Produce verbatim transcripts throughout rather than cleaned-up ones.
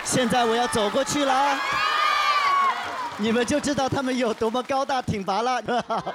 现在我要走过去了，你们就知道他们有多么高大挺拔了。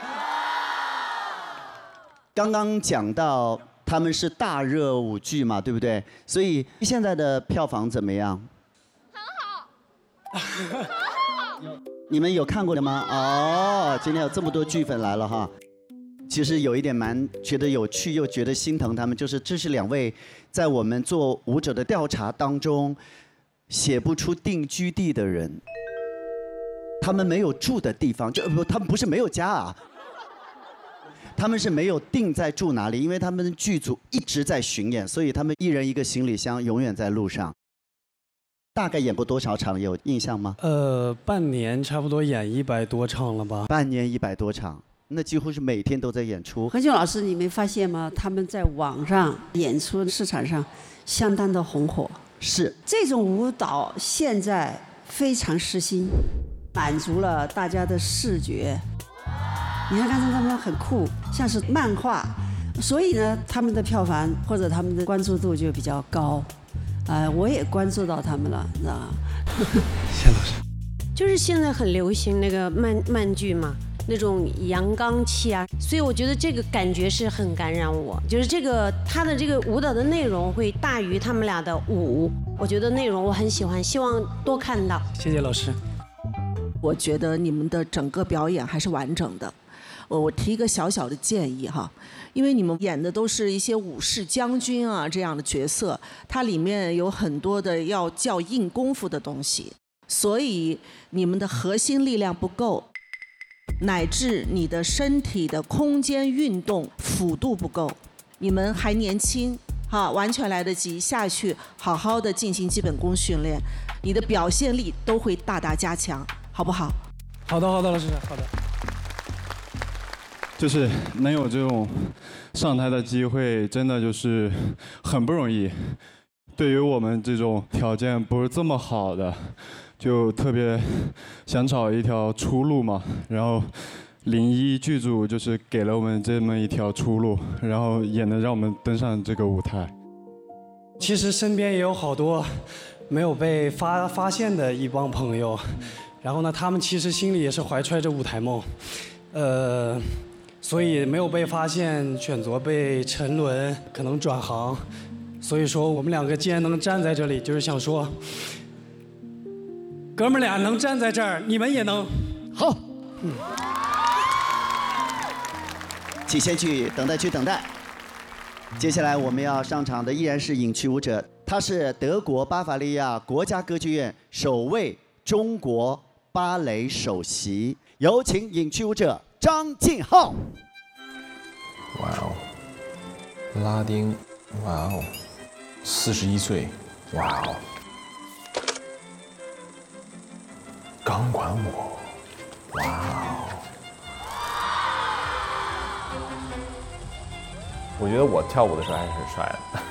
刚刚讲到他们是大热舞剧嘛，对不对？所以现在的票房怎么样？很好。很好。你们有看过的吗？哦，今天有这么多剧粉来了哈。其实有一点蛮觉得有趣，又觉得心疼他们，就是这是两位在我们做舞者的调查当中写不出定居地的人。他们没有住的地方，就不，他们不是没有家啊。他们是没有定在住哪里，因为他们的剧组一直在巡演，所以他们一人一个行李箱，永远在路上。大概演过多少场？有印象吗？ 呃，半年差不多演一百多场了吧。 半年一百多场，那几乎是每天都在演出。 何炅老师，你没发现吗？他们在网上演出市场上相当的红火。 是。 这种舞蹈现在非常时兴，满足了大家的视觉。你看刚才他们很酷，像是漫画，所以呢，他们的票房或者他们的关注度就比较高。呃，我也关注到他们了，你知道吗？ 谢老师。 就是现在很流行那个慢慢剧嘛，那种阳刚气啊，所以我觉得这个感觉是很感染我。就是这个他的这个舞蹈的内容会大于他们俩的舞，我觉得内容我很喜欢，希望多看到。 谢谢老师。 我觉得你们的整个表演还是完整的。我我提一个小小的建议哈，因为你们演的都是一些武士将军啊这样的角色，它里面有很多的要较硬功夫的东西，所以你们的核心力量不够，乃至你的身体的空间运动幅度不够。你们还年轻哈，完全来得及下去好好的进行基本功训练，你的表现力都会大大加强，好不好？ 好的，好的，老师，好的。 就是能有这种上台的机会，真的就是很不容易。对于我们这种条件不是这么好的，就特别想找一条出路嘛。然后零一剧组就是给了我们这么一条出路，然后也能让我们登上这个舞台。 其实身边也有好多没有被发发现的一帮朋友，然后呢，他们其实心里也是怀揣着舞台梦，呃。所以没有被发现，选择被沉沦，可能转行。所以说，我们两个既然能站在这里，就是想说，哥们俩能站在这儿，你们也能。 好。嗯。请先去等待区等待。接下来我们要上场的依然是隐区舞者，他是德国巴伐利亚国家歌剧院首位中国芭蕾首席，有请隐区舞者张晋浩。 哇哦，拉丁，哇哦，四十一岁，哇哦，钢管舞，哇哦。我觉得我跳舞的时候还是帅的。